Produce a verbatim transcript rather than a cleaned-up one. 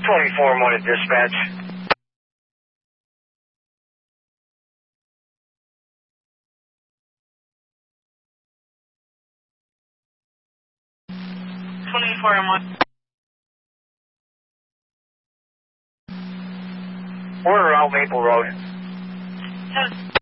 twenty-four and one at dispatch. twenty-four and one. We're out Maple Road. Yes.